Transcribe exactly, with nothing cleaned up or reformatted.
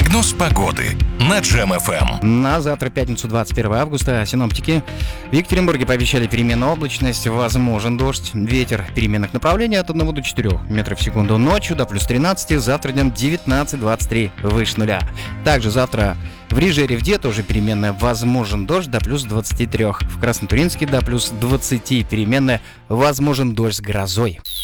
Прогноз погоды на Джем эф эм. На завтра, пятницу, двадцать первого августа, синоптики в Екатеринбурге пообещали переменную облачность, возможен дождь, ветер переменных направлений от одного до четырёх метров в секунду ночью до плюс тринадцати, завтра днем девятнадцать двадцать три выше нуля. Также завтра в Риже и Ревде тоже переменная, возможен дождь до плюс двадцати трёх. В Краснотуринске до плюс двадцати переменная, возможен дождь с грозой.